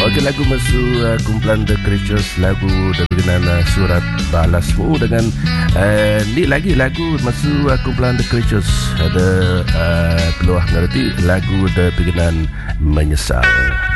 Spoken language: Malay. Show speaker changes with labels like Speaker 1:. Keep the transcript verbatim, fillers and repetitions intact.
Speaker 1: Okey, lagu masu uh, kumpulan The Creatures, lagu dengan uh, Surat Balasmu dengan uh, ni lagi lagu masu uh, kumpulan The Creatures ada uh, peluang ngerti lagu The Pikiran Menyesal.